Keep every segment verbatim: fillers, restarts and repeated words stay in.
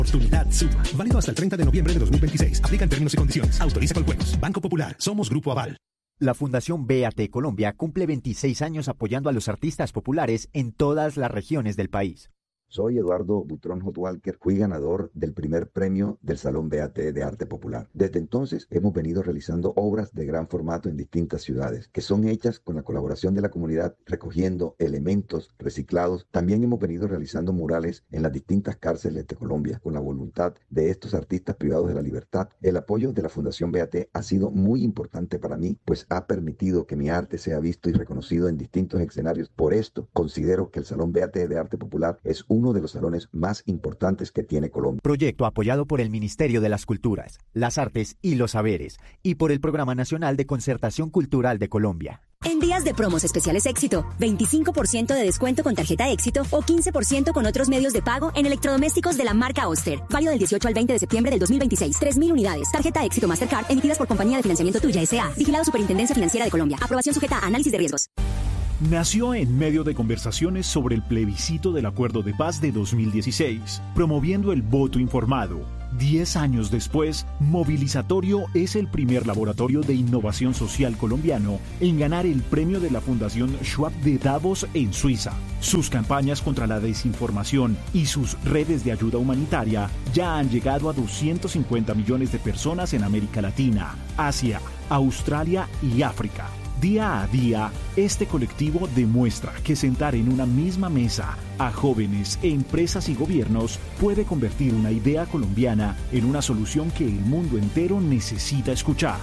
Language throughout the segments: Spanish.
Oportunidad Suma. Válido hasta el treinta de noviembre de dos mil veintiséis. Aplican términos y condiciones. Autoriza con juegos. Banco Popular. Somos Grupo Aval. La Fundación B A T Colombia cumple veintiséis años apoyando a los artistas populares en todas las regiones del país. Soy Eduardo Butrón Hotwalker, fui ganador del primer premio del Salón B A T de Arte Popular. Desde entonces hemos venido realizando obras de gran formato en distintas ciudades, que son hechas con la colaboración de la comunidad, recogiendo elementos reciclados. También hemos venido realizando murales en las distintas cárceles de Colombia, con la voluntad de estos artistas privados de la libertad. El apoyo de la Fundación B A T ha sido muy importante para mí, pues ha permitido que mi arte sea visto y reconocido en distintos escenarios. Por esto, considero que el Salón B A T de Arte Popular es un uno de los salones más importantes que tiene Colombia. Proyecto apoyado por el Ministerio de las Culturas, las Artes y los Saberes y por el Programa Nacional de Concertación Cultural de Colombia. En días de promos especiales Éxito, veinticinco por ciento de descuento con tarjeta Éxito o quince por ciento con otros medios de pago en electrodomésticos de la marca Oster. Válido del dieciocho al veinte de septiembre del dos mil veintiséis. tres mil unidades. Tarjeta Éxito Mastercard emitidas por Compañía de Financiamiento Tuya S A. Vigilado Superintendencia Financiera de Colombia. Aprobación sujeta a análisis de riesgos. Nació en medio de conversaciones sobre el plebiscito del Acuerdo de Paz de dos mil dieciséis, promoviendo el voto informado. Diez años después, Movilizatorio es el primer laboratorio de innovación social colombiano en ganar el premio de la Fundación Schwab de Davos en Suiza. Sus campañas contra la desinformación y sus redes de ayuda humanitaria ya han llegado a doscientos cincuenta millones de personas en América Latina, Asia, Australia y África. Día a día, este colectivo demuestra que sentar en una misma mesa a jóvenes, empresas y gobiernos puede convertir una idea colombiana en una solución que el mundo entero necesita escuchar.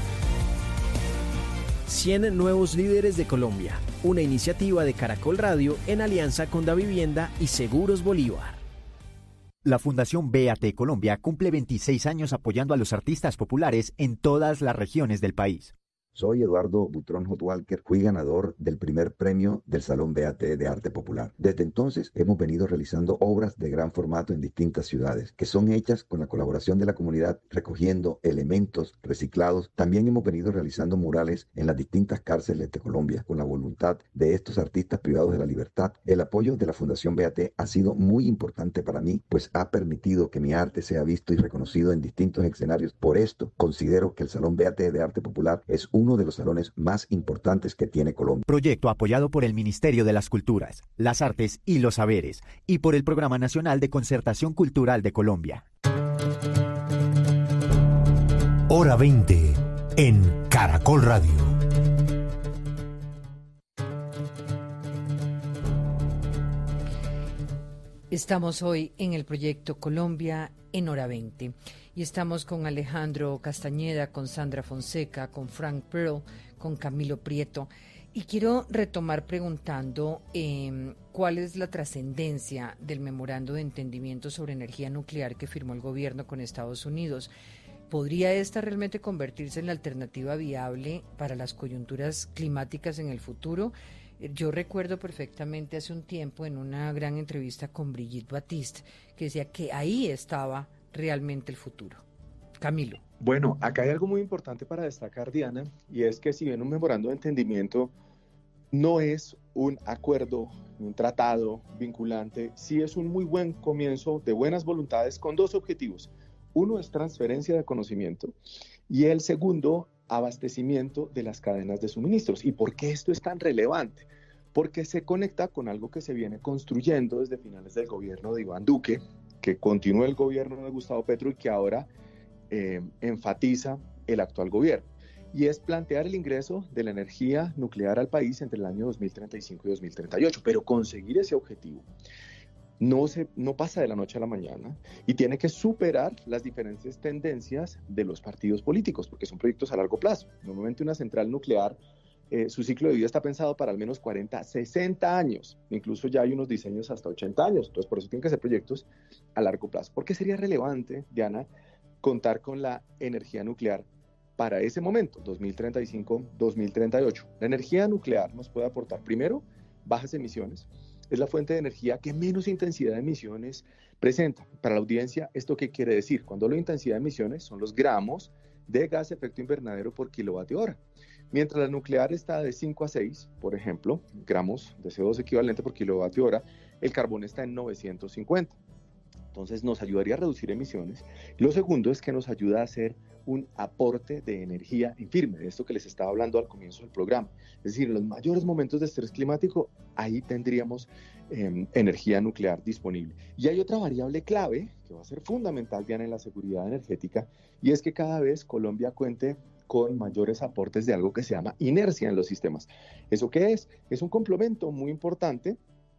cien nuevos líderes de Colombia, una iniciativa de Caracol Radio en alianza con Davivienda y Seguros Bolívar. La Fundación B A T Colombia cumple veintiséis años apoyando a los artistas populares en todas las regiones del país. Soy Eduardo Butrón Hotwalker, fui ganador del primer premio del Salón B A T de Arte Popular. Desde entonces hemos venido realizando obras de gran formato en distintas ciudades, que son hechas con la colaboración de la comunidad, recogiendo elementos reciclados. También hemos venido realizando murales en las distintas cárceles de Colombia, con la voluntad de estos artistas privados de la libertad. El apoyo de la Fundación B A T ha sido muy importante para mí, pues ha permitido que mi arte sea visto y reconocido en distintos escenarios. Por esto, considero que el Salón B A T de Arte Popular es un uno de los salones más importantes que tiene Colombia. Proyecto apoyado por el Ministerio de las Culturas, las Artes y los Saberes y por el Programa Nacional de Concertación Cultural de Colombia. Hora veinte en Caracol Radio. Estamos hoy en el proyecto Colombia en Hora veinte. Y estamos con Alejandro Castañeda, con Sandra Fonseca, con Frank Pearl, con Camilo Prieto. Y quiero retomar preguntando eh, cuál es la trascendencia del memorando de entendimiento sobre energía nuclear que firmó el gobierno con Estados Unidos. ¿Podría esta realmente convertirse en la alternativa viable para las coyunturas climáticas en el futuro? Yo recuerdo perfectamente hace un tiempo en una gran entrevista con Brigitte Batiste que decía que ahí estaba realmente el futuro. Camilo. Bueno, acá hay algo muy importante para destacar, Diana, y es que si bien un memorando de entendimiento no es un acuerdo, un tratado vinculante, sí es un muy buen comienzo de buenas voluntades con dos objetivos. Uno es transferencia de conocimiento y el segundo, abastecimiento de las cadenas de suministros. ¿Y por qué esto es tan relevante? Porque se conecta con algo que se viene construyendo desde finales del gobierno de Iván Duque, que continúa el gobierno de Gustavo Petro y que ahora eh, enfatiza el actual gobierno. Y es plantear el ingreso de la energía nuclear al país entre el año dos mil treinta y cinco y dos mil treinta y ocho. Pero conseguir ese objetivo no, se, no pasa de la noche a la mañana y tiene que superar las diferentes tendencias de los partidos políticos, porque son proyectos a largo plazo. Normalmente una central nuclear, Eh, su ciclo de vida está pensado para al menos cuarenta, sesenta años, incluso ya hay unos diseños hasta ochenta años, entonces por eso tienen que ser proyectos a largo plazo. ¿Por qué sería relevante, Diana, contar con la energía nuclear para ese momento, dos mil treinta y cinco, dos mil treinta y ocho? La energía nuclear nos puede aportar, primero, bajas emisiones, es la fuente de energía que menos intensidad de emisiones presenta. Para la audiencia, ¿esto qué quiere decir? Cuando hablo de intensidad de emisiones, son los gramos de gas de efecto invernadero por kilovatio hora. Mientras la nuclear está de cinco a seis, por ejemplo, gramos de C O dos equivalente por kilovatio hora, el carbón está en novecientos cincuenta. Entonces nos ayudaría a reducir emisiones. Lo segundo es que nos ayuda a hacer un aporte de energía en firme, de esto que les estaba hablando al comienzo del programa. Es decir, en los mayores momentos de estrés climático, ahí tendríamos eh, energía nuclear disponible. Y hay otra variable clave que va a ser fundamental, Diana, en la seguridad energética, y es que cada vez Colombia cuente con mayores aportes de algo que se llama inercia en los sistemas. ¿Eso qué es? Es un complemento muy importante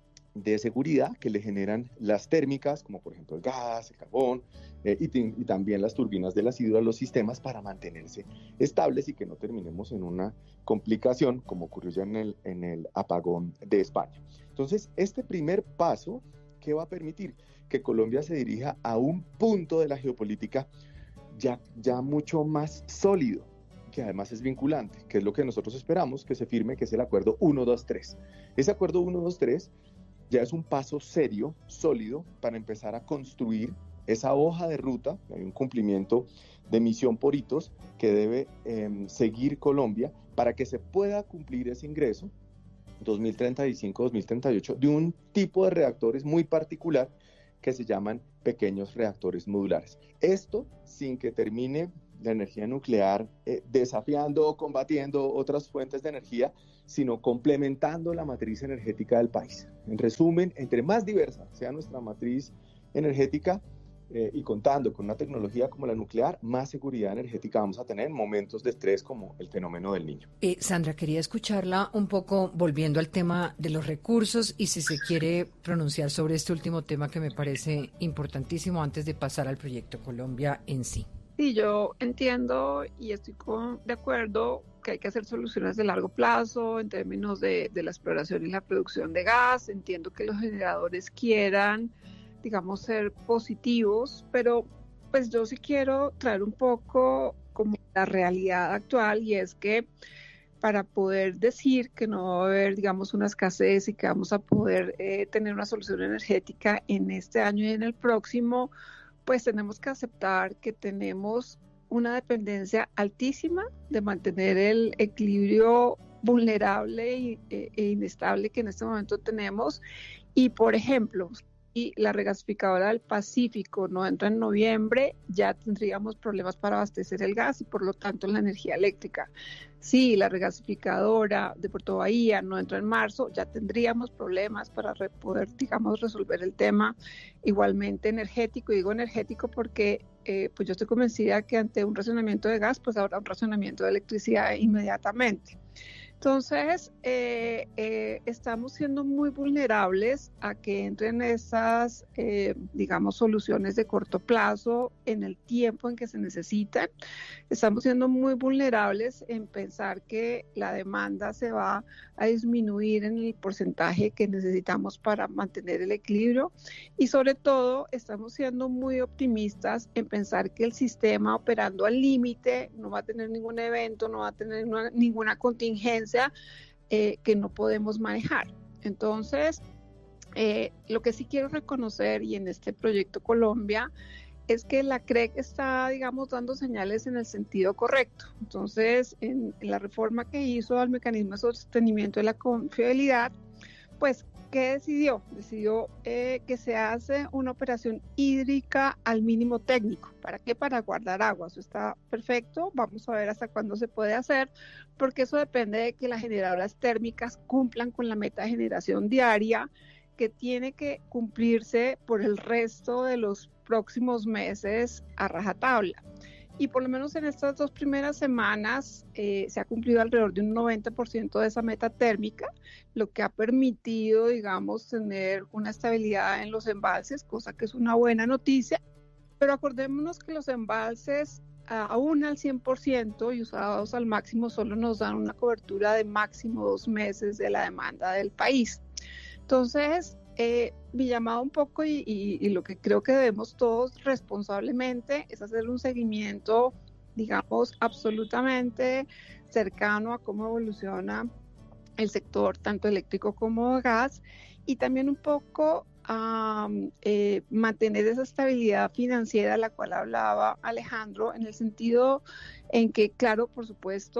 de seguridad que le generan las térmicas, como por ejemplo el gas, el carbón, eh, y, y también las turbinas del ácido a los sistemas para mantenerse estables y que no terminemos en una complicación como ocurrió ya en el, en el apagón de España. Entonces, este primer paso, ¿qué va a permitir? Que Colombia se dirija a un punto de la geopolítica ya, ya mucho más sólido, que además es vinculante, que es lo que nosotros esperamos que se firme, que es el acuerdo uno dos tres. Ese acuerdo uno dos tres ya es un paso serio, sólido, para empezar a construir esa hoja de ruta. Hay un cumplimiento de misión por hitos que debe eh, seguir Colombia para que se pueda cumplir ese ingreso dos mil treinta y cinco a dos mil treinta y ocho de un tipo de reactores muy particular que se llaman pequeños reactores modulares. Esto sin que termine la energía nuclear eh, desafiando o combatiendo otras fuentes de energía, sino complementando la matriz energética del país. En resumen, entre más diversa sea nuestra matriz energética eh, y contando con una tecnología como la nuclear, más seguridad energética vamos a tener en momentos de estrés como el fenómeno del Niño. Eh, Sandra, quería escucharla un poco volviendo al tema de los recursos y si se quiere pronunciar sobre este último tema que me parece importantísimo antes de pasar al proyecto Colombia en sí. Sí, yo entiendo y estoy con, de acuerdo que hay que hacer soluciones de largo plazo en términos de, de la exploración y la producción de gas. Entiendo que los generadores quieran, digamos, ser positivos, pero pues yo sí quiero traer un poco como la realidad actual, y es que para poder decir que no va a haber, digamos, una escasez y que vamos a poder eh, tener una solución energética en este año y en el próximo, pues tenemos que aceptar que tenemos una dependencia altísima de mantener el equilibrio vulnerable y, e, e inestable que en este momento tenemos. Y, por ejemplo, si la regasificadora del Pacífico no entra en noviembre, ya tendríamos problemas para abastecer el gas y, por lo tanto, la energía eléctrica. Si la regasificadora de Puerto Bahía no entra en marzo, ya tendríamos problemas para poder, digamos, resolver el tema igualmente energético. Y digo energético porque eh, pues yo estoy convencida que ante un racionamiento de gas, pues habrá un racionamiento de electricidad inmediatamente. Entonces, eh, eh, estamos siendo muy vulnerables a que entren esas, eh, digamos, soluciones de corto plazo en el tiempo en que se necesitan. Estamos siendo muy vulnerables en pensar que la demanda se va a disminuir en el porcentaje que necesitamos para mantener el equilibrio. Y sobre todo, estamos siendo muy optimistas en pensar que el sistema operando al límite no va a tener ningún evento, no va a tener una, ninguna contingencia Eh, que no podemos manejar. Entonces, eh, lo que sí quiero reconocer, y en este proyecto Colombia, es que la C R E C está, digamos, dando señales en el sentido correcto. Entonces, en, en la reforma que hizo al mecanismo de sostenimiento de la confiabilidad, pues, ¿qué decidió? Decidió eh, que se hace una operación hídrica al mínimo técnico. ¿Para qué? Para guardar agua. Eso está perfecto. Vamos a ver hasta cuándo se puede hacer, porque eso depende de que las generadoras térmicas cumplan con la meta de generación diaria, que tiene que cumplirse por el resto de los próximos meses a rajatabla. Y por lo menos en estas dos primeras semanas eh, se ha cumplido alrededor de un noventa por ciento de esa meta térmica, lo que ha permitido, digamos, tener una estabilidad en los embalses, cosa que es una buena noticia. Pero acordémonos que los embalses, aún al cien por ciento y usados al máximo, solo nos dan una cobertura de máximo dos meses de la demanda del país. Entonces, Eh, mi llamado un poco y, y, y lo que creo que debemos todos responsablemente es hacer un seguimiento, digamos, absolutamente cercano a cómo evoluciona el sector tanto eléctrico como de gas, y también un poco um, eh, mantener esa estabilidad financiera a la cual hablaba Alejandro, en el sentido en que, claro, por supuesto,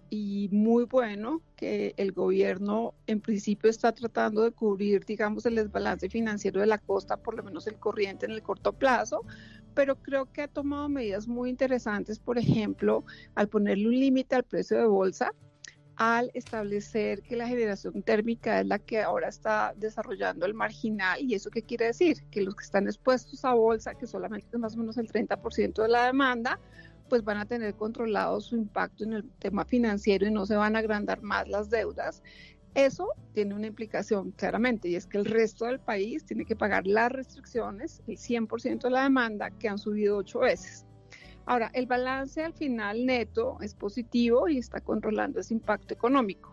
y muy bueno que el gobierno en principio está tratando de cubrir, digamos, el desbalance financiero de la costa, por lo menos el corriente en el corto plazo, pero creo que ha tomado medidas muy interesantes, por ejemplo, al ponerle un límite al precio de bolsa, al establecer que la generación térmica es la que ahora está desarrollando el marginal. ¿Y eso qué quiere decir? Que los que están expuestos a bolsa, que solamente es más o menos el treinta por ciento de la demanda, pues van a tener controlado su impacto en el tema financiero y no se van a agrandar más las deudas. Eso tiene una implicación claramente, y es que el resto del país tiene que pagar las restricciones, el cien por ciento de la demanda, que han subido ocho veces. Ahora, el balance al final neto es positivo y está controlando ese impacto económico,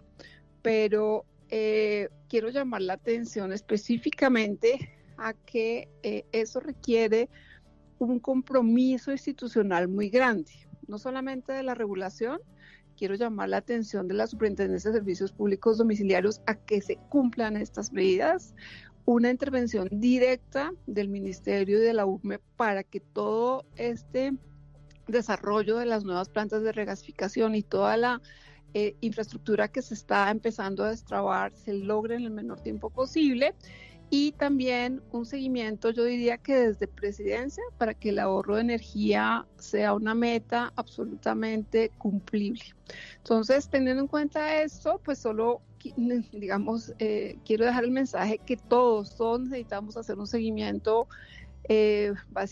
pero eh, quiero llamar la atención específicamente a que eh, eso requiere un compromiso institucional muy grande, no solamente de la regulación. Quiero llamar la atención de la Superintendencia de Servicios Públicos Domiciliarios a que se cumplan estas medidas, una intervención directa del Ministerio y de la U M E para que todo este desarrollo de las nuevas plantas de regasificación y toda la eh, infraestructura que se está empezando a destrabar se logre en el menor tiempo posible. Y también un seguimiento, yo diría que desde presidencia, para que el ahorro de energía sea una meta absolutamente cumplible. Entonces, teniendo en cuenta esto, pues solo, digamos, eh, quiero dejar el mensaje que todos, todos necesitamos hacer un seguimiento eh,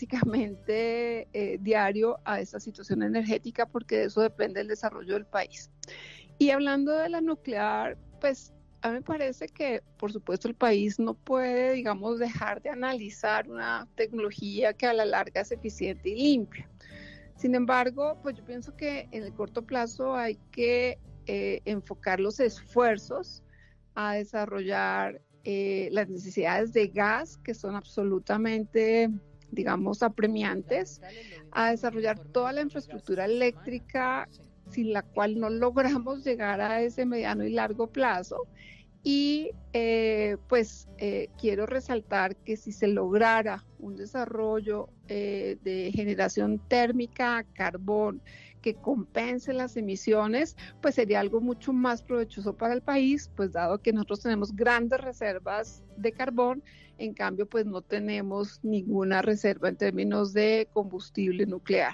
básicamente eh, diario a esta situación energética, porque de eso depende el desarrollo del país. Y hablando de la nuclear, pues a mí me parece que, por supuesto, el país no puede, digamos, dejar de analizar una tecnología que a la larga es eficiente y limpia. Sin embargo, pues yo pienso que en el corto plazo hay que eh, enfocar los esfuerzos a desarrollar eh, las necesidades de gas, que son absolutamente, digamos, apremiantes, a desarrollar toda la infraestructura eléctrica sin la cual no logramos llegar a ese mediano y largo plazo. Y eh, pues eh, quiero resaltar que si se lograra un desarrollo eh, de generación térmica a carbón que compense las emisiones, pues sería algo mucho más provechoso para el país, pues dado que nosotros tenemos grandes reservas de carbón, en cambio pues no tenemos ninguna reserva en términos de combustible nuclear.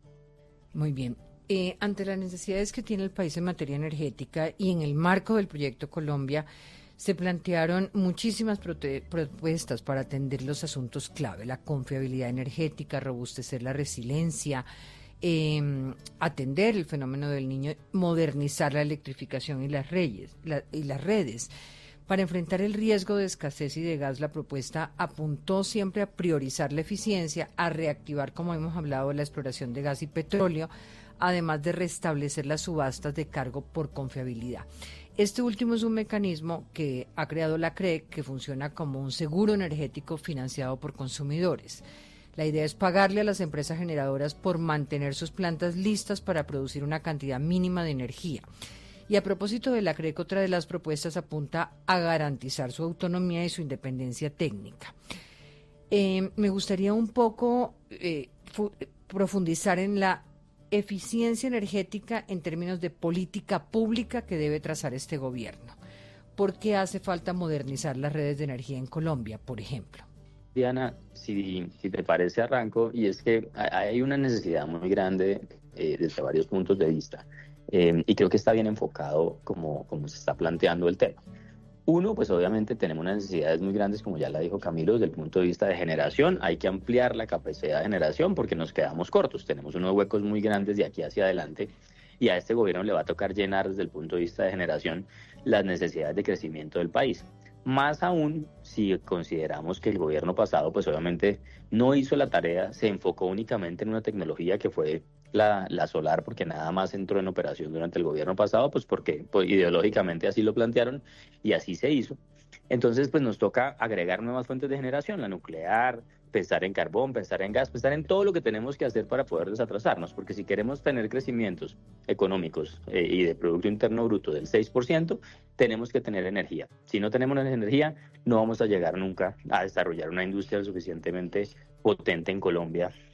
Muy bien. Eh, ante las necesidades que tiene el país en materia energética y en el marco del proyecto Colombia, se plantearon muchísimas prote- propuestas para atender los asuntos clave, la confiabilidad energética, robustecer la resiliencia, eh, atender el fenómeno del Niño, modernizar la electrificación y las, redes, la, y las redes. Para enfrentar el riesgo de escasez y de gas, la propuesta apuntó siempre a priorizar la eficiencia, a reactivar, como hemos hablado, la exploración de gas y petróleo, además de restablecer las subastas de cargo por confiabilidad. Este último es un mecanismo que ha creado la C R E C, que funciona como un seguro energético financiado por consumidores. La idea es pagarle a las empresas generadoras por mantener sus plantas listas para producir una cantidad mínima de energía. Y a propósito de la C R E C, otra de las propuestas apunta a garantizar su autonomía y su independencia técnica. Eh, me gustaría un poco eh, fu- profundizar en la eficiencia energética en términos de política pública que debe trazar este gobierno. ¿Por qué hace falta modernizar las redes de energía en Colombia, por ejemplo? Diana, si, si te parece, arranco, y es que hay una necesidad muy grande eh, desde varios puntos de vista, eh, y creo que está bien enfocado como, como se está planteando el tema. Uno, pues obviamente tenemos unas necesidades muy grandes, como ya la dijo Camilo, desde el punto de vista de generación. Hay que ampliar la capacidad de generación porque nos quedamos cortos. Tenemos unos huecos muy grandes de aquí hacia adelante y a este gobierno le va a tocar llenar desde el punto de vista de generación las necesidades de crecimiento del país. Más aún si consideramos que el gobierno pasado, pues obviamente no hizo la tarea, se enfocó únicamente en una tecnología que fue la, la solar, porque nada más entró en operación durante el gobierno pasado, pues porque pues, ideológicamente así lo plantearon y así se hizo. Entonces, pues nos toca agregar nuevas fuentes de generación, la nuclear, pensar en carbón, pensar en gas, pensar en todo lo que tenemos que hacer para poder desatrasarnos, porque si queremos tener crecimientos económicos eh, y de Producto Interno Bruto del seis por ciento, tenemos que tener energía. Si no tenemos energía, no vamos a llegar nunca a desarrollar una industria lo suficientemente potente en Colombia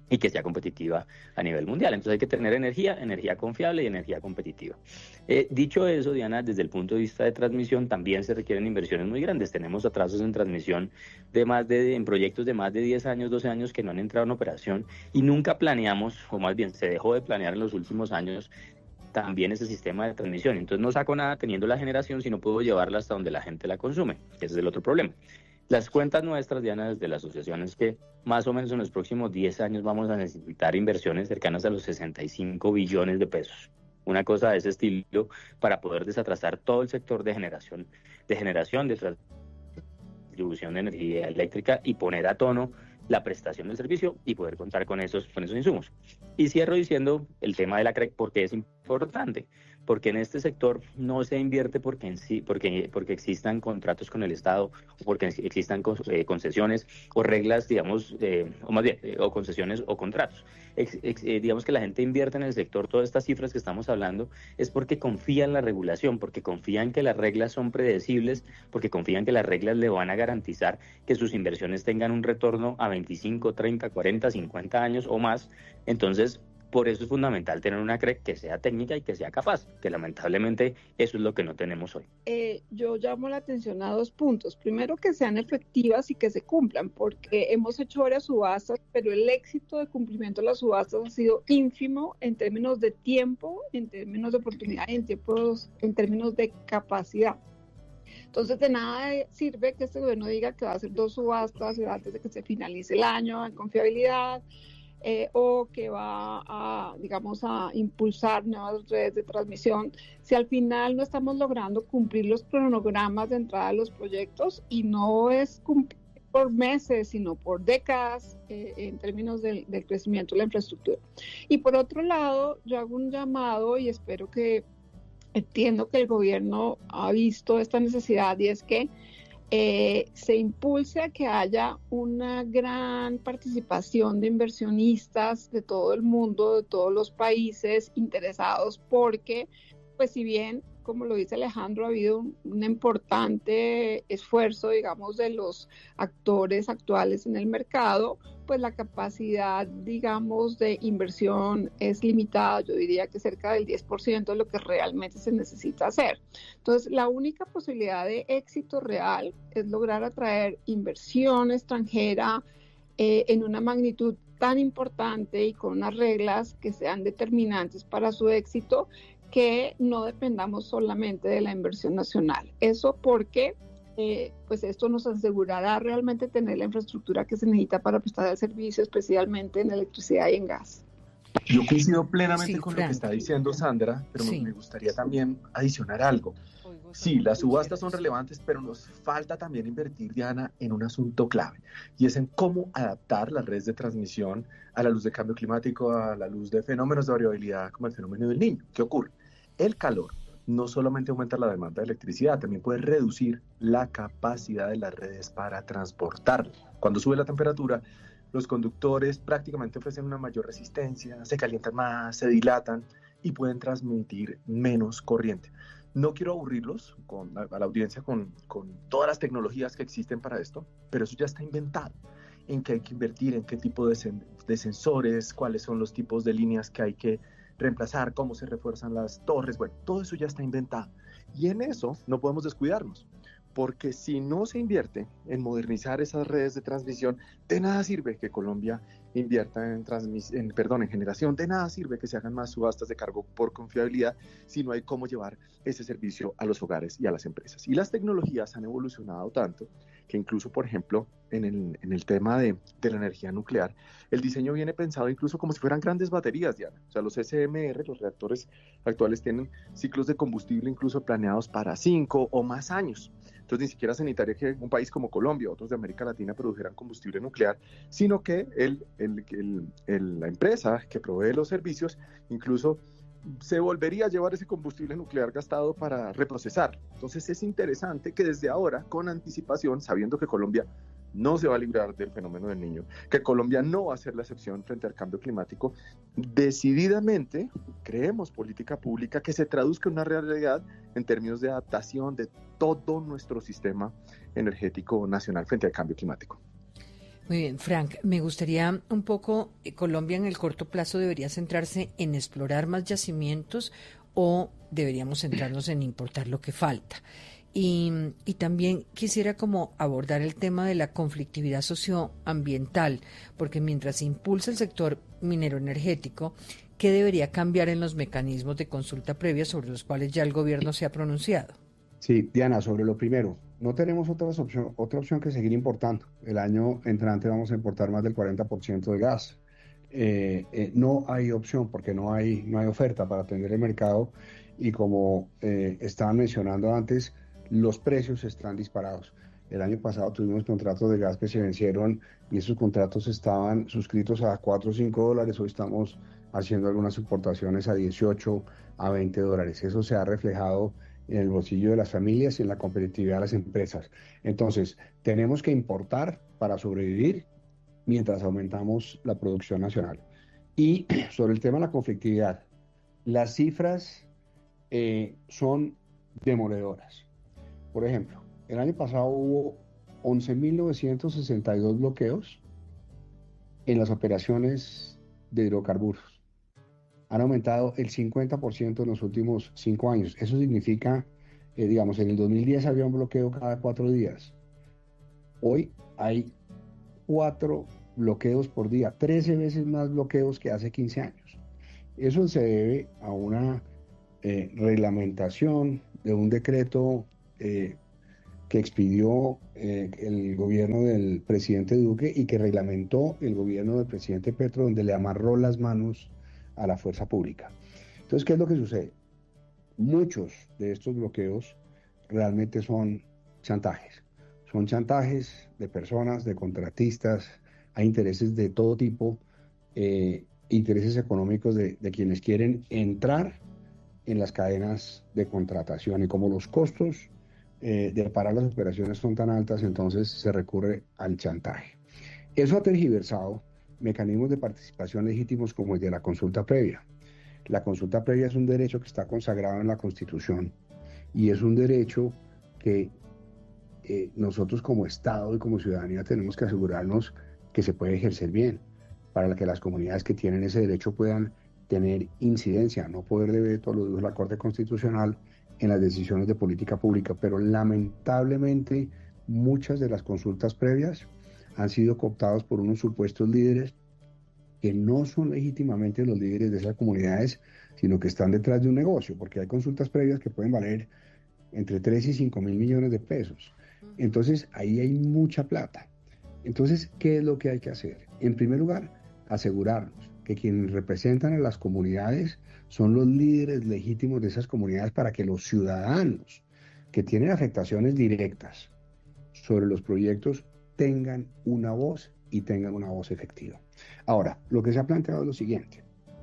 y que sea competitiva a nivel mundial. Entonces hay que tener energía, energía confiable y energía competitiva. Eh, dicho eso, Diana, desde el punto de vista de transmisión también se requieren inversiones muy grandes. Tenemos atrasos en transmisión de más de, en proyectos de más de diez años, doce años que no han entrado en operación y nunca planeamos, o más bien se dejó de planear en los últimos años también ese sistema de transmisión. Entonces no saco nada teniendo la generación si no puedo llevarla hasta donde la gente la consume. Ese es el otro problema. Las cuentas nuestras, Diana, desde la asociación es que más o menos en los próximos diez años vamos a necesitar inversiones cercanas a los sesenta y cinco billones de pesos. Una cosa de ese estilo para poder desatrasar todo el sector de generación, de generación, de distribución de energía eléctrica y poner a tono la prestación del servicio y poder contar con esos, con esos insumos. Y cierro diciendo el tema de la C R E C, porque es importante, porque en este sector no se invierte porque en sí, porque, porque existan contratos con el Estado, o porque existan eh, concesiones o reglas, digamos, eh, o más bien, eh, o concesiones o contratos. Ex, ex, eh, digamos que la gente invierte en el sector, todas estas cifras que estamos hablando, es porque confía en la regulación, porque confía en que las reglas son predecibles, porque confían que las reglas le van a garantizar que sus inversiones tengan un retorno a veinticinco, treinta, cuarenta, cincuenta años o más. Entonces, por eso es fundamental tener una C R E C que sea técnica y que sea capaz, que lamentablemente eso es lo que no tenemos hoy. Eh, yo llamo la atención a dos puntos. Primero, que sean efectivas y que se cumplan, porque hemos hecho varias subastas, pero el éxito de cumplimiento de las subastas ha sido ínfimo en términos de tiempo, en términos de oportunidad y en, tiempos, en términos de capacidad. Entonces, de nada sirve que este gobierno diga que va a hacer dos subastas antes de que se finalice el año en confiabilidad, eh, o que va a, digamos, a impulsar nuevas redes de transmisión, si al final no estamos logrando cumplir los cronogramas de entrada de los proyectos, y no es cumplir por meses, sino por décadas, eh, en términos del, del crecimiento de la infraestructura. Y por otro lado, yo hago un llamado y espero que entiendo que el gobierno ha visto esta necesidad, y es que eh, se impulse a que haya una gran participación de inversionistas de todo el mundo, de todos los países interesados, porque, pues si bien, como lo dice Alejandro, ha habido un, un importante esfuerzo, digamos, de los actores actuales en el mercado, pues la capacidad, digamos, de inversión es limitada. Yo diría que cerca del diez por ciento de lo que realmente se necesita hacer. Entonces, la única posibilidad de éxito real es lograr atraer inversión extranjera eh, en una magnitud tan importante y con unas reglas que sean determinantes para su éxito, que no dependamos solamente de la inversión nacional. Eso porque eh, pues esto nos asegurará realmente tener la infraestructura que se necesita para prestar el servicio, especialmente en electricidad y en gas. Yo coincido plenamente Sí, con Frank. lo que está diciendo Sandra, pero Sí. me gustaría también adicionar algo. Sí, las subastas son relevantes, pero nos falta también invertir, Diana, en un asunto clave, y es en cómo adaptar las redes de transmisión a la luz del cambio climático, a la luz de fenómenos de variabilidad como el fenómeno del Niño. ¿Qué ocurre? El calor no solamente aumenta la demanda de electricidad, también puede reducir la capacidad de las redes para transportarla. Cuando sube la temperatura, los conductores prácticamente ofrecen una mayor resistencia, se calientan más, se dilatan y pueden transmitir menos corriente. No quiero aburrirlos con, a, a la audiencia con, con todas las tecnologías que existen para esto, pero eso ya está inventado. En qué hay que invertir, en qué tipo de, sen, de sensores, cuáles son los tipos de líneas que hay que reemplazar, cómo se refuerzan las torres, bueno, todo eso ya está inventado. Y en eso no podemos descuidarnos, porque si no se invierte en modernizar esas redes de transmisión, de nada sirve que Colombia invierta en, transmis en, perdón, en generación, de nada sirve que se hagan más subastas de cargo por confiabilidad si no hay cómo llevar ese servicio a los hogares y a las empresas. Y las tecnologías han evolucionado tanto que incluso, por ejemplo, en el, en el tema de, de la energía nuclear, el diseño viene pensado incluso como si fueran grandes baterías, Diana. O sea, los S M R, los reactores actuales, tienen ciclos de combustible incluso planeados para cinco o más años. Entonces, ni siquiera se necesitaría que un país como Colombia o otros de América Latina produjeran combustible nuclear, sino que el, el, el, el, la empresa que provee los servicios incluso se volvería a llevar ese combustible nuclear gastado para reprocesar. Entonces es interesante que desde ahora, con anticipación, sabiendo que Colombia no se va a librar del fenómeno del Niño, que Colombia no va a ser la excepción frente al cambio climático, decididamente creemos política pública que se traduzca en una realidad en términos de adaptación de todo nuestro sistema energético nacional frente al cambio climático. Muy bien, Frank, me gustaría un poco, eh, Colombia en el corto plazo debería centrarse en explorar más yacimientos o deberíamos centrarnos en importar lo que falta. Y, y también quisiera como abordar el tema de la conflictividad socioambiental, porque mientras se impulsa el sector minero energético, ¿qué debería cambiar en los mecanismos de consulta previa sobre los cuales ya el gobierno se ha pronunciado? Sí, Diana, sobre lo primero, no tenemos otras opción, otra opción que seguir importando. El año entrante vamos a importar más del cuarenta por ciento de gas. Eh, eh, no hay opción porque no hay, no hay oferta para atender el mercado y como eh, estaban mencionando antes, los precios están disparados. El año pasado tuvimos contratos de gas que se vencieron y esos contratos estaban suscritos a cuatro o cinco dólares. Hoy estamos haciendo algunas importaciones a dieciocho, a veinte dólares. Eso se ha reflejado en el bolsillo de las familias y en la competitividad de las empresas. Entonces, tenemos que importar para sobrevivir mientras aumentamos la producción nacional. Y sobre el tema de la conflictividad, las cifras eh, son demoledoras. Por ejemplo, el año pasado hubo once mil novecientos sesenta y dos bloqueos en las operaciones de hidrocarburos. Han aumentado el cincuenta por ciento en los últimos cinco años. Eso significa, eh, digamos, en el dos mil diez había un bloqueo cada cuatro días. Hoy hay cuatro bloqueos por día, trece veces más bloqueos que hace quince años. Eso se debe a una eh, reglamentación de un decreto eh, que expidió eh, el gobierno del presidente Duque y que reglamentó el gobierno del presidente Petro, donde le amarró las manos a la fuerza pública. Entonces, ¿qué es lo que sucede? Muchos de estos bloqueos realmente son chantajes. Son chantajes de personas, de contratistas, hay intereses de todo tipo, eh, intereses económicos de, de quienes quieren entrar en las cadenas de contratación. Y como los costos eh, de parar las operaciones son tan altas, entonces se recurre al chantaje. Eso ha tergiversado mecanismos de participación legítimos como el de la consulta previa. La consulta previa es un derecho que está consagrado en la Constitución y es un derecho que eh, nosotros como Estado y como ciudadanía tenemos que asegurarnos que se puede ejercer bien, para que las comunidades que tienen ese derecho puedan tener incidencia, no poder de veto, lo dijo la Corte Constitucional, en las decisiones de política pública, pero lamentablemente muchas de las consultas previas han sido cooptados por unos supuestos líderes que no son legítimamente los líderes de esas comunidades, sino que están detrás de un negocio, porque hay consultas previas que pueden valer entre tres y cinco mil millones de pesos. Entonces, ahí hay mucha plata. Entonces, ¿qué es lo que hay que hacer? En primer lugar, asegurarnos que quienes representan a las comunidades son los líderes legítimos de esas comunidades para que los ciudadanos que tienen afectaciones directas sobre los proyectos tengan una voz y tengan una voz efectiva. Ahora, lo que se ha planteado es lo siguiente.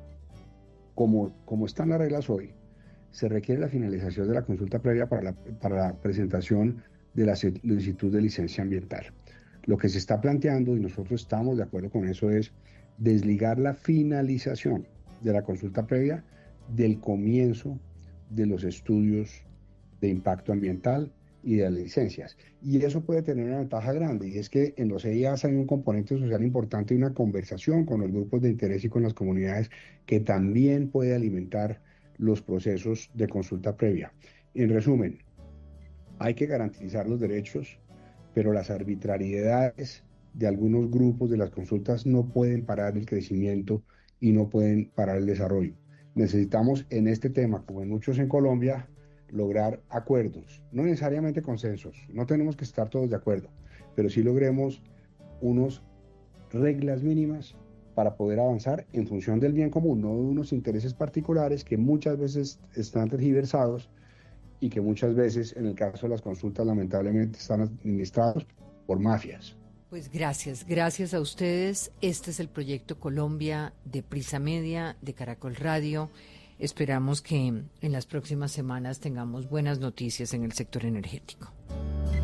Como, como están las reglas hoy, se requiere la finalización de la consulta previa para la, para la presentación de la solicitud de licencia ambiental. Lo que se está planteando, y nosotros estamos de acuerdo con eso, es desligar la finalización de la consulta previa del comienzo de los estudios de impacto ambiental y de las licencias. Y eso puede tener una ventaja grande, y es que en los E I As hay un componente social importante y una conversación con los grupos de interés y con las comunidades que también puede alimentar los procesos de consulta previa. En resumen, hay que garantizar los derechos, pero las arbitrariedades de algunos grupos de las consultas no pueden parar el crecimiento y no pueden parar el desarrollo. Necesitamos en este tema, como en muchos en Colombia, lograr acuerdos, no necesariamente consensos, no tenemos que estar todos de acuerdo, pero sí logremos unas reglas mínimas para poder avanzar en función del bien común, no de unos intereses particulares que muchas veces están tergiversados y que muchas veces, en el caso de las consultas, lamentablemente están administrados por mafias. Pues gracias, gracias a ustedes. Este es el Proyecto Colombia de Prisa Media, de Caracol Radio. Esperamos que en las próximas semanas tengamos buenas noticias en el sector energético.